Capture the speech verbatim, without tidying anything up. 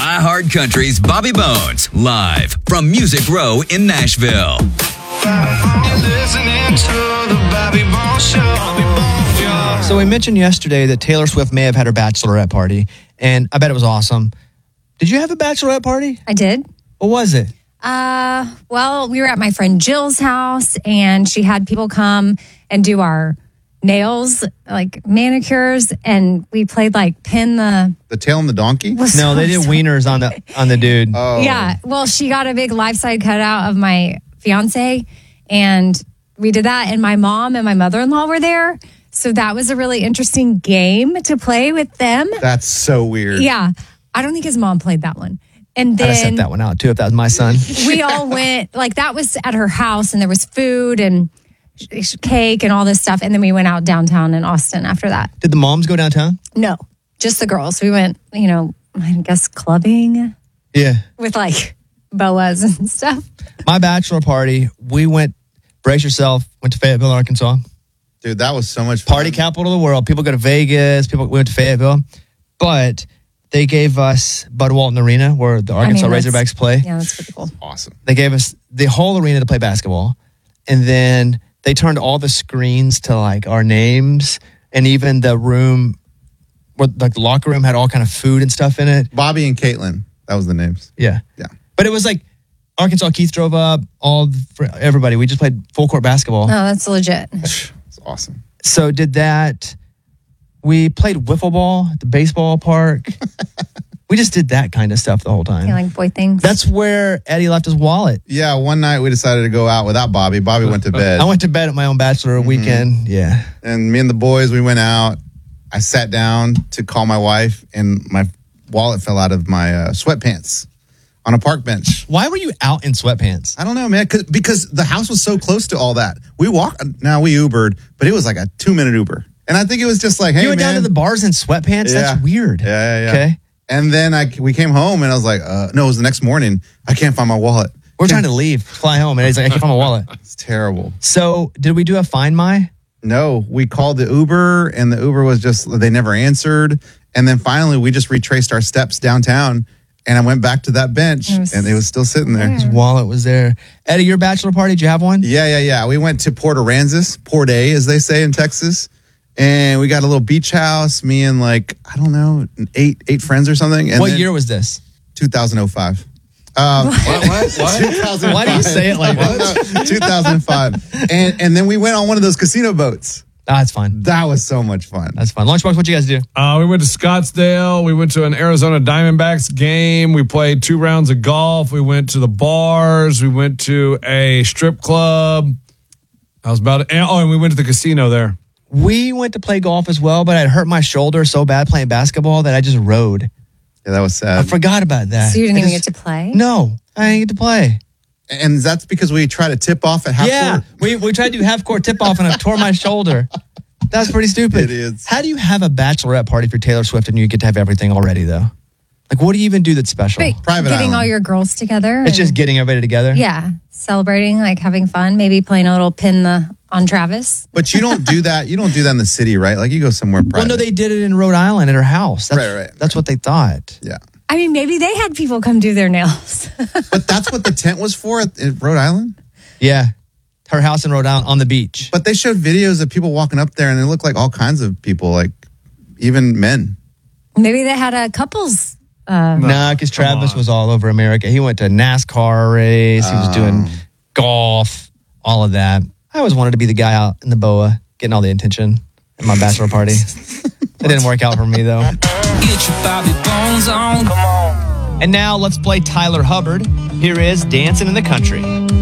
iHeart Country's Bobby Bones, live from Music Row in Nashville. So we mentioned yesterday that Taylor Swift may have had her bachelorette party, and I bet it was awesome. Did you have a bachelorette party? I did. What was it? Uh, well, we were at my friend Jill's house, and she had people come and do our nails, like manicures, and we played like pin the... The tail and the donkey? No, so, they did so, wieners on the on the dude. Oh. Yeah, well, she got a big life-size cutout of my fiance, and we did that, and my mom and my mother-in-law were there, so that was a really interesting game to play with them. That's so weird. Yeah, I don't think his mom played that one. And I'd have then set that one out too if that was my son. we all went, like that was at her house, and there was food and sh- cake and all this stuff. And then we went out downtown in Austin after that. Did the moms go downtown? No, just the girls. We went, you know, I guess clubbing Yeah. with like boas and stuff. My bachelor party, we went, brace yourself, went to Fayetteville, Arkansas. Dude, that was so much fun. Party capital of the world. People go to Vegas. People went to Fayetteville. But they gave us Bud Walton Arena, where the Arkansas I mean, that's- Razorbacks play. Yeah, that's pretty cool. Awesome. They gave us the whole arena to play basketball. And then they turned all the screens to like our names, and even the room, where, like the locker room had all kind of food and stuff in it. Bobby and Caitlin. That was the names. Yeah. Yeah. But it was like Arkansas Keith drove up, all for everybody. We just played full court basketball. Oh, that's legit. It's awesome. So did that. We played wiffle ball at the baseball park. We just did that kind of stuff the whole time. Yeah, like boy things. That's where Eddie left his wallet. Yeah, one night we decided to go out without Bobby. Bobby went to bed. I went to bed at my own bachelor Mm-hmm. weekend. Yeah. And me and the boys, we went out. I sat down to call my wife, and my wallet fell out of my uh, sweatpants on a park bench. Why were you out in sweatpants? I don't know, man, 'cause- because the house was so close to all that. We walked, now we Ubered, but it was like a two-minute Uber. And I think it was just like, hey, You went man. down to the bars in sweatpants? Yeah. That's weird. Yeah, yeah, yeah. Okay. And then I, we came home, and I was like, uh, no, it was the next morning. I can't find my wallet. We're trying to leave, fly home, and he's like, I can't find my wallet. It's terrible. So did we do a Find My? No, we called the Uber, and the Uber was just, they never answered. And then finally, we just retraced our steps downtown, and I went back to that bench, It was- and it was still sitting there. His wallet was there. Eddie, your bachelor party, did you have one? Yeah, yeah, yeah. We went to Port Aransas, Port A, as they say in Texas. And we got a little beach house, me and like, I don't know, eight eight friends or something. And What then year was this? two thousand five. Um, What? What? What? two thousand five. Why do you say it like that? two thousand five. And, and then we went on one of those casino boats. Ah, that's fine. That was so much fun. That's fine. Lunchbox, what you guys do? Uh, we went to Scottsdale. We went to an Arizona Diamondbacks game. We played two rounds of golf. We went to the bars. We went to a strip club. That was about it. And, oh, and we went to the casino there. We went to play golf as well, but I hurt my shoulder so bad playing basketball that I just rode. Yeah, that was I sad. forgot about that. So you didn't I even just- get to play? No, I didn't get to play. And that's because we try to tip off at half yeah, court. we we tried to do half court tip off and I tore my shoulder. That's pretty stupid. It is. How do you have a bachelorette party for Taylor Swift and you get to have everything already though? Like, what do you even do that's special? Wait, Private getting island. all your girls together. It's just and- getting everybody together. yeah, celebrating, like having fun, maybe playing a little pin the on Travis. But you don't do that. You don't do that in the city, right? Like you go somewhere Well, private. no, they did it in Rhode Island at her house. That's, Right, right, That's what they thought. Yeah. I mean, maybe they had people come do their nails. But that's what the tent was for at, at Rhode Island? Yeah, her house in Rhode Island on the beach. But they showed videos of people walking up there, and they look like all kinds of people, like even men. Maybe they had a couples. Uh, Nah, because Travis on. was all over America. He went to a NASCAR race. He was doing golf, all of that. I always wanted to be the guy out in the boa, getting all the attention at my bachelor party. It didn't work out for me, though. Get your Bobby Bones on. Come on. And now let's play Tyler Hubbard. Here is Dancing in the Country.